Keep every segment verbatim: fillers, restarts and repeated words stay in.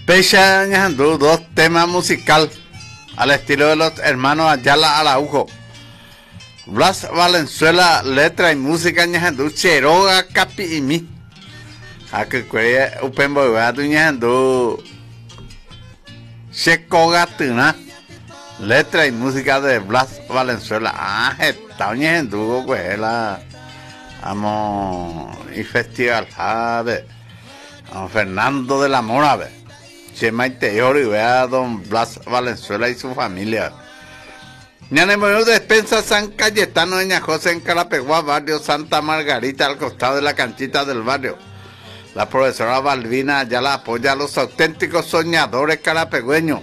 Pecha Ñajandú, dos temas musical al estilo de los hermanos Ayala Araujo. Blas Valenzuela, letra y música Ñajandú, Cheroga Capi y mi. A que cueye Upembo Ibatu Ñajandú, Checoga Tuna, letra y música de Blas Valenzuela. Ah, está Ñajandú, pues la. Vamos, y festival, ¿sabe? Fernando de la Mora, ¿ve? Chema y Teor y vea a don Blas Valenzuela y su familia. Ñanemoyo de Despensa San Cayetano de Ñajose en Carapeguá, barrio Santa Margarita, al costado de la canchita del barrio. La profesora Balbina ya la apoya a los auténticos soñadores carapegüeños.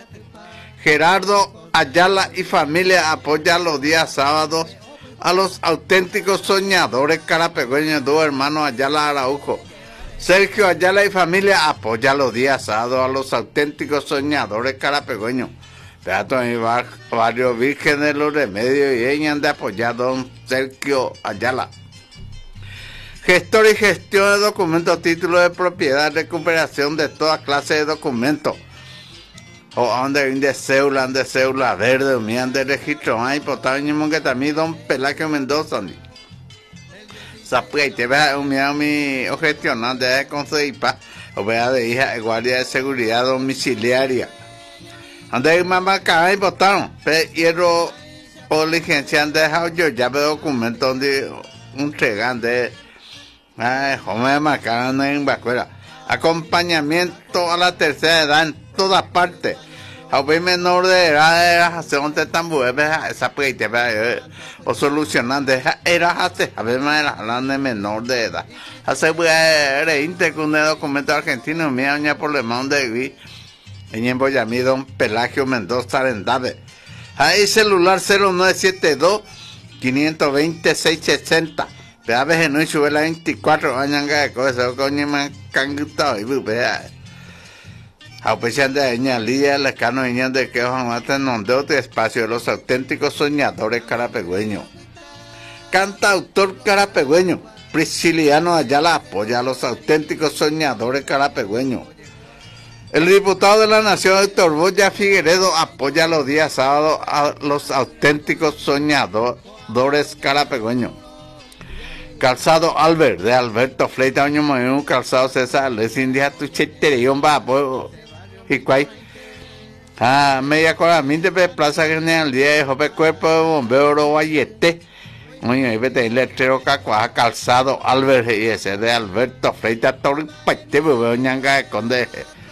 Gerardo Ayala y familia apoya los días sábados a los auténticos soñadores carapegüeños, dos hermanos Ayala Araujo. Sergio Ayala y familia apoya los días sábados a los auténticos soñadores carapegüeños. Teatro en bar, barrio Virgen de los Remedios y ella han de apoyar a don Sergio Ayala. Gestor y gestión de documentos, títulos de propiedad, recuperación de toda clase de documentos. O donde de cédula, de cédula verde, mían de registro, hay potaño que también don Pelagio Mendoza. Sapue, te vea un mío mi gestionante de Conceipa, o vea de hija de guardia de seguridad domiciliaria. Donde mamá acá y votaron, pero hierro o licencia han dejado yo ya veo documentos donde un tregante, ay, joven macana en Bacuera. Acompañamiento a la tercera edad en todas partes. A ver menor de edad, hace donde tan buena esa pleite, o solucionando, era hace, a ver más hablando de menor de edad. Hace buena inte con el documento argentino, mi aña problema donde vi, en Emboyamí, don Pelagio Mendoza Arendave. Ahí celular cero nueve siete dos, cinco dos cero, seis seis cero. Pero a veces no sube la veinticuatro años de cosas, coño, me han gustado y vea. A pesar de ella, Lidia, Lecano, niñas de que van a nombre de espacio de los auténticos soñadores carapegüeños. Cantautor carapegüeño, Prisciliano Ayala apoya a los auténticos soñadores carapegüeños. El diputado de la Nación, Héctor Boya Figueredo, apoya los días sábados a los auténticos soñadores carapegüeños. Calzado Albert, de Alberto Fleita, Oño Moyún, Calzado César, les india tu cheterión va, pues, y cuál. Ah, media cola, minte de Plaza General, día de Jope Cuerpo de Bombeo, Oro Vallete. Oye, y vete el letrero Cacuaja, Calzado Albert, y ese de Alberto Fleita, Torre, Paite, veo ñanga de Conde.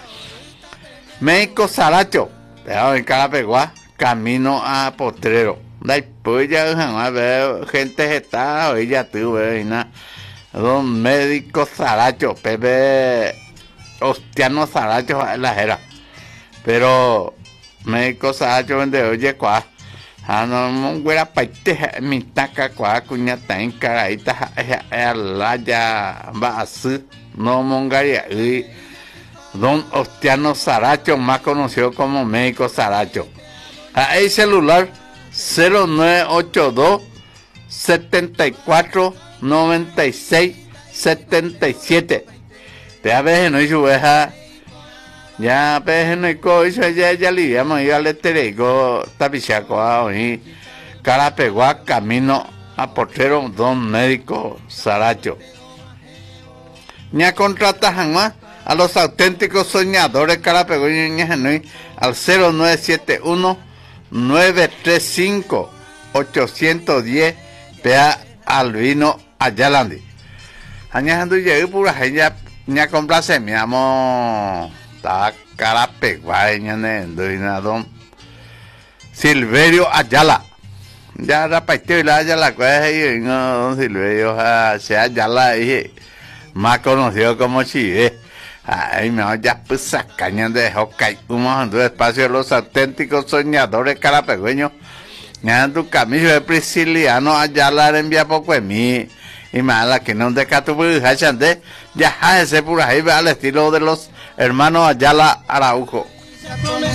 México Saracho, dejado en Carapeguá, camino a Potrero. Después ya jamás veo gente está, hoy ya tuve, nada. Don Médico Saracho, Pepe Hostiano Saracho, la era. Pero Médico Saracho vende, oye, cuá. Ah, no, no, güera, paite, mi taca, cuá, cuñata, en caraita, la ya va así, no mongaria, y don Hostiano Saracho, más conocido como Médico Saracho. Ahí celular cero nueve ocho dos, setenta y cuatro, noventa y seis, setenta y siete. Te a veces no hizo veja. Ya a veces no hizo ya ya le llamo yo al esterego tapichaco ahí. Carapeguá, camino a Potrero, don Médico Saracho. Ña contrata jamás a los auténticos soñadores carapegueños al cero nueve siete uno, nueve tres cinco, ocho uno cero, vea Albino Ayalandi. Añajando llegué pura gente, ña complace, mi amo, está Carapeguá, ña ne, don Silverio Ayala. Ya rapateo y la Ayala, pues, don Silverio, se Ayala, más conocido como Chive. Ay, no, ya pues sacañan de Hokkaido, un espacio de los auténticos soñadores carapegüeños. Ya tu camino de Prisciliano Ayala envía poco de mí. Y mala que no de Catu de ya ese por ahí al estilo de los hermanos Ayala Araujo.